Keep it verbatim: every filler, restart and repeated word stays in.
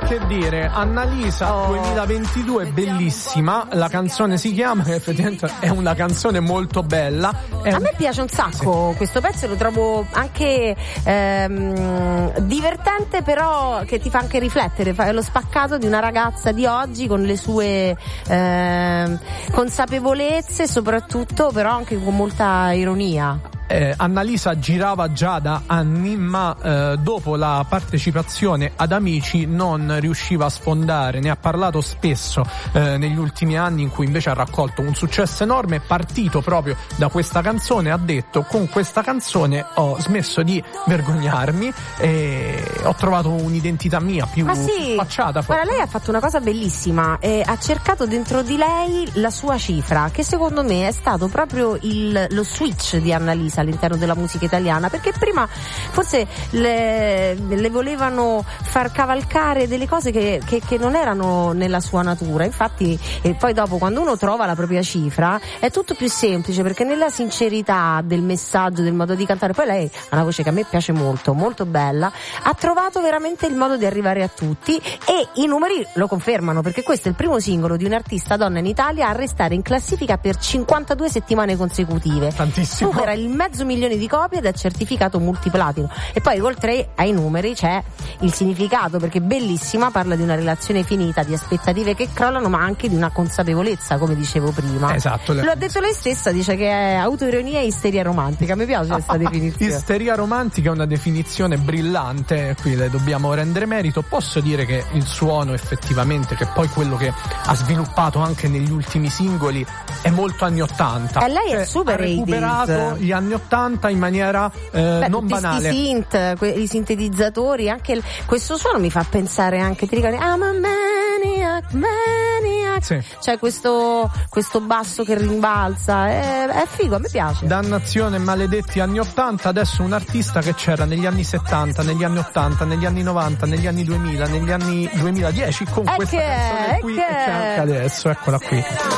Che dire, Annalisa Oh. duemilaventidue, bellissima. La canzone si chiama, che effettivamente è una canzone molto bella. È... A me piace un sacco, sì. Questo pezzo lo trovo anche ehm, divertente, però che ti fa anche riflettere. È lo spaccato di una ragazza di oggi con le sue ehm, consapevolezze, soprattutto, però anche con molta ironia. Eh, Annalisa girava già da anni, ma eh, dopo la partecipazione ad Amici non riusciva a sfondare. Ne ha parlato spesso eh, negli ultimi anni, in cui invece ha raccolto un successo enorme, partito proprio da questa canzone. Ha detto: con questa canzone ho smesso di vergognarmi e ho trovato un'identità mia più, ah, sì. più facciata. Guarda, lei ha fatto una cosa bellissima, eh, ha cercato dentro di lei la sua cifra, che secondo me è stato proprio il, lo switch di Annalisa all'interno della musica italiana, perché prima forse le, le volevano far cavalcare delle cose che, che, che non erano nella sua natura. Infatti, e poi dopo, quando uno trova la propria cifra, è tutto più semplice, perché nella sincerità del messaggio, del modo di cantare, poi lei ha una voce che a me piace molto, molto bella, ha trovato veramente il modo di arrivare a tutti, e i numeri lo confermano, perché questo è il primo singolo di un'artista donna in Italia a restare in classifica per cinquantadue settimane consecutive. Tantissimo. Supera il mezzo milione di copie ed è certificato multiplatino. E poi oltre ai numeri c'è il significato, perché bellissima, parla di una relazione finita, di aspettative che crollano, ma anche di una consapevolezza, come dicevo prima. Esatto. Lo ha detto lei stessa, dice che è autoironia e isteria romantica. Mi piace questa definizione. Isteria romantica è una definizione brillante, qui le dobbiamo rendere merito. Posso dire che il suono effettivamente, che poi quello che ha sviluppato anche negli ultimi singoli, è molto anni ottanta. E lei è cioè, super ha recuperato eighties. Gli anni ottanta in maniera eh, Beh, non banale. I synth, que- i sintetizzatori, anche il, questo suono mi fa pensare anche, ti ricordi, I'm a maniac, maniac. Sì. C'è questo, questo basso che rimbalza, è, è figo, a me piace. Dannazione, maledetti anni ottanta. Adesso un artista che c'era negli anni settanta, negli anni ottanta, negli anni novanta, negli anni duemila, negli anni duemiladieci, con è questa che, canzone è qui, che... e c'è anche adesso, eccola qui.